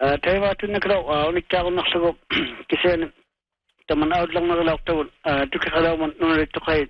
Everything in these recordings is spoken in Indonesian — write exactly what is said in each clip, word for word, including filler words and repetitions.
Tayo tu nakalaw unik ka ako naksago kasi taman out lang nakalaw tawon tu kakalaw man nung ito kahit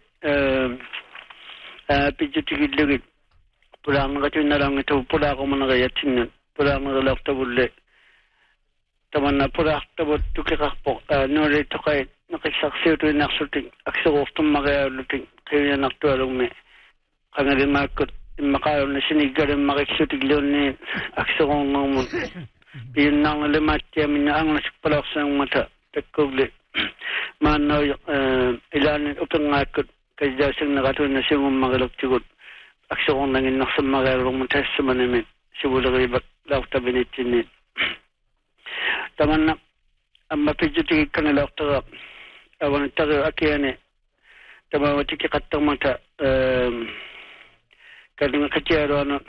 pidyo tigid lugid pula ang nakatun na lang ito pula ako man nakayatin nun pula ang nakalaw tawon le taman na pula tawon tu kakapok nung ito kahit nakisaksiyo tu naksuting aksago tum makayaluting kayo na naktualong me kangarin makot makalaw na sinigarin makiksutig leon ni aksago ngamon yun nang limat yamin na ang nasipalak sa mata takugli mano ilanin upang ngakot kay jasang nakatun na siyang magalok tigot akso kong nangin naksa magalong matas sa manamin sibula kay bat lauk tabinitin taman na ang mapidyo ka na lauk taga awan taga akiyane taman matiki katang mata kadang katiyaro ano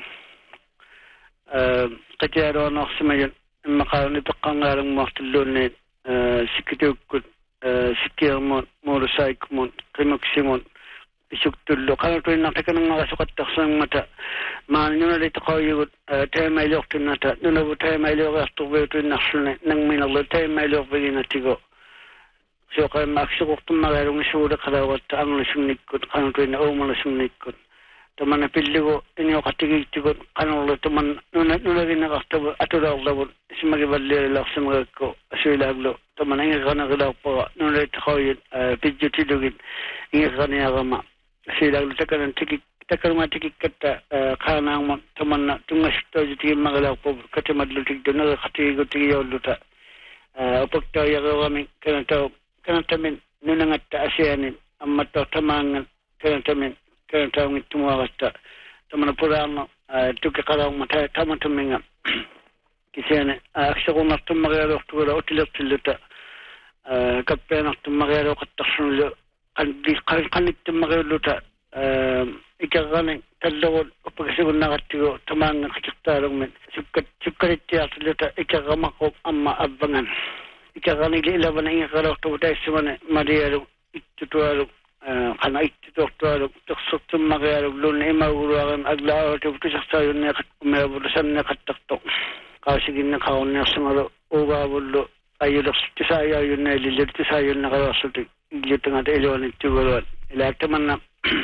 katiyaro ano sumayon makaroon ito kangarang makatulon ni sikitukot sikirmon motorcyclemon krimaksimon isuktulo kano to yung nakita ng mga sukat taksang mata maan nyo na dito ko yung tayo may lok tinata nyo na po tayo may lok at tubo ito yung naksunay nang minalo tayo may lok bagay na tigo so kaya maksukok itong magarong isura karawat ang nasungnikot kano to yung naumang nasungnikot taman na piligo inyo katigig tigot kanolo taman nuna nuna ginakastabo ato daw labo si magiballi lang sa mga ko asilaglo taman nga kana kalaw po nuna ito ko yun pidyo tidugin nga kana kama asilaglo takanan tikik takanan matikik kata kanang mo taman na tungas to jiti magalaw po katimadlo tigdo na katigo tigiyo luta upag tayo kami kana tayo kana tamin nuna nga asianin amma to tamangan kana tamin kaya taong itumakasta taman na purano tuki karaw matay tama tuminga kasi yan aksa ko naktum magayaro tuwara utilap tiluta kapya naktum magayaro kataksun kanit tum magayaro luta ikakanin talawon upagasigon nakatigo tamang kakiktarong men sukkarit tiyak tiluta ikakamakop amma abangan ikakanin lilaban na ingakaraw tuwara sumane mariyaro itutuarong kana ito doktor doktor magayarog lun imaguragan aglaw to kusakta yun na kumabulasan na kataktok kasigin na kaon na sumalo ugabulo ayulos tisaya yun na lilit tisaya yun na karasutik igito nga tayo ni tigulan ilata man na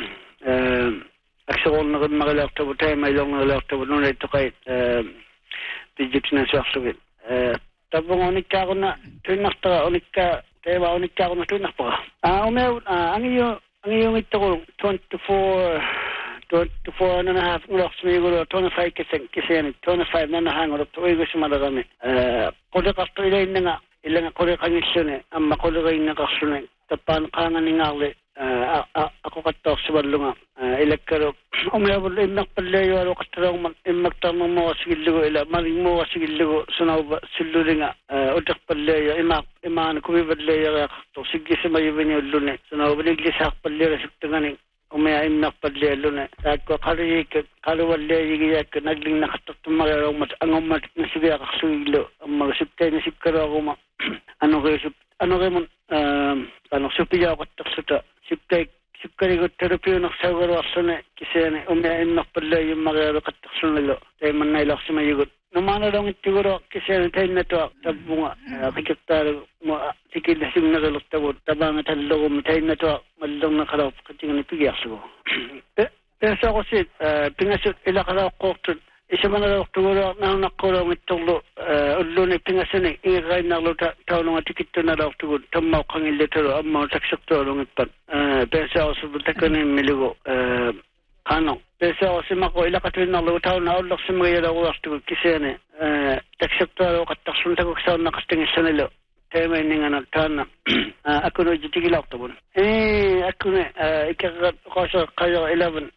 aksyon na magalak to tayo may long magalak to nun ito kahit digit na saksukin tabong unik ka ako na tunakta unik ka tayo ba unik ka ako na tunak pa ah umayaw ang iyo ang iyong ito ko twenty-four twenty-four and a half ngulok sumiguro twenty-five kasi kasi yan twenty-five na nahangulok to uy gusto madagami kuda kasto ilay na nga ilang kuda kangisyon eh ang makuda kayo na kasun eh tapan kangan ni ngali ako katok sa balunga ilag karo umayabot imak palayo aro katarong imak tamang mo sigiligo ila maring mo sigiligo sunaw ba siluli nga udak palayo imak iman kumibad layo kaya kato sige sa mayubin yung lune sunaw ba niglisak palayo suktanganing umaya imak palayo lune kahit ko kariyik kaluwal layo giyak nagling nakatok tumarong mat ang umat na sige kakasugilo ang mga siptay na sipkaro ako ma ano kayo ano kayo mo ano supiya ako taksuta siptay sipkari ko terapi nak sagaro asune kisene umya inak pala yung magaro kataksunalo tayo man na ilak si mayugot namana lang itiguro kisene tayo na to tabunga kikitaro mo tikil na sing nagalok tabo tabang talo mo tayo na to malong nakaraw katingan ipigyak ko pero sa ko si pingasot ila karaw kokton isa man na tuguro na nakulong ituglo ulo ni pingasan eh ingay na luta tao nung atikito na daw tugod tamaw kang ilitero amaw taksakto nung ipan pesa ako subulta ka na miligo kano pesa ako si mako ila katuin na luta na ulok si mga yara uwas tugod kasi yan eh taksakto ako kataksunta ko sa nakastingin sa nilo tayo may ninga na tana ako na jitigilak tubon eh ako na ikakakasa kayo eleven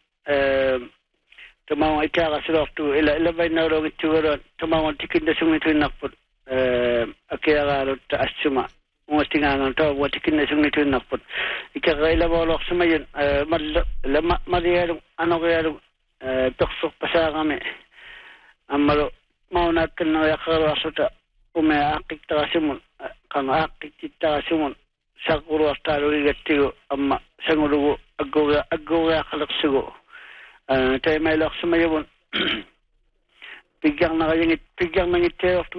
tamawang ikaka sila tu ila ilabay na ro gitu ro tamawang tikin da sungit nakput eh akya garo ta asuma mo tingangan to mo tikin da sungit nakput ikaka ila bolok sumayon mal lama maliyaro ano kaya eh toksok pasa kami amalo mauna kan ya karo asuta umaya akik ta simun kan akik ta simun sakuro astaro igatigo amma sanguru agoga agoga kalaksugo tayo may lak sa mayabon. Pigyang na kayong pigyang na ngiti